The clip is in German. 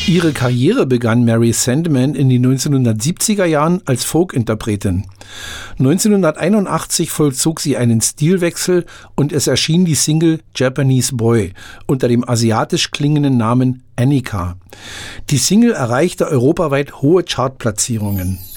Ihre Karriere begann Mary Sandman in den 1970er Jahren als Folk-Interpretin. 1981 vollzog sie einen Stilwechsel und es erschien die Single Japanese Boy unter dem asiatisch klingenden Namen Annika. Die Single erreichte europaweit hohe Chartplatzierungen.